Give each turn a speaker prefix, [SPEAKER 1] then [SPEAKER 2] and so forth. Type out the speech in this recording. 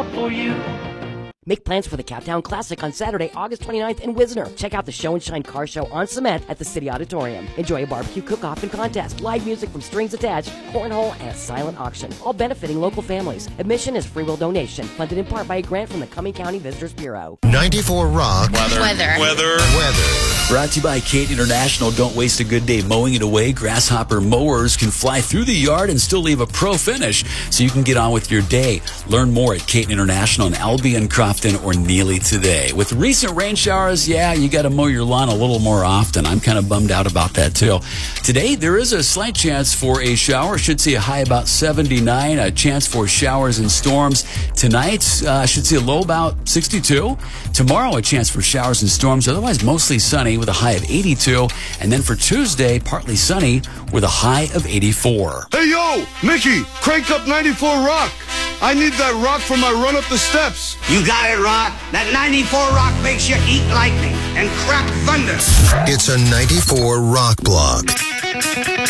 [SPEAKER 1] out for you.
[SPEAKER 2] Make plans for the Cowtown Classic on Saturday, August 29th in Wisner. Check out the Show and Shine Car Show on cement at the City Auditorium. Enjoy a barbecue cook-off and contest, live music from Strings Attached, cornhole, and a silent auction, all benefiting local families. Admission is free will donation, funded in part by a grant from the Cumming County Visitors Bureau.
[SPEAKER 3] 94 Rock.
[SPEAKER 4] Weather.
[SPEAKER 5] Brought to you by Kate International. Don't waste a good day mowing it away. Grasshopper mowers can fly through the yard and still leave a pro finish, so you can get on with your day. Learn more at Kate International in Albion, Crofton, or Neely today. With recent rain showers, you got to mow your lawn a little more often. I'm kind of bummed out about that too. Today, there is a slight chance for a shower. Should see a high about 79. A chance for showers and storms. Tonight, should see a low about 62. Tomorrow, a chance for showers and storms. Otherwise, mostly sunny with a high of 82. And then for Tuesday, partly sunny with a high of 84.
[SPEAKER 6] Hey, yo, Mickey, crank up 94 Rock. I need that rock for my run up the steps.
[SPEAKER 7] You got it, Rock. That 94 Rock makes you eat lightning and crap thunder.
[SPEAKER 3] It's a 94 Rock Block.